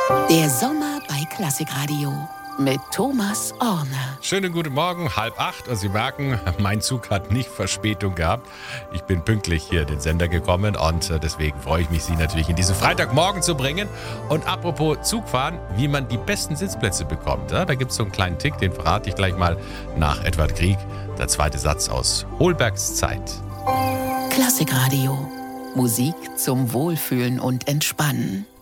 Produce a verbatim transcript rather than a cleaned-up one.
Der Sommer bei Klassikradio mit Thomas Orner. Schönen guten Morgen, halb acht. Und Sie merken, mein Zug hat nicht Verspätung gehabt. Ich bin pünktlich hier in den Sender gekommen und deswegen freue ich mich, Sie natürlich in diesen Freitagmorgen zu bringen. Und apropos Zugfahren, wie man die besten Sitzplätze bekommt. Da gibt es so einen kleinen Tick, den verrate ich gleich mal nach Edward Grieg. Der zweite Satz aus Holbergs Zeit. Klassikradio. Musik zum Wohlfühlen und Entspannen.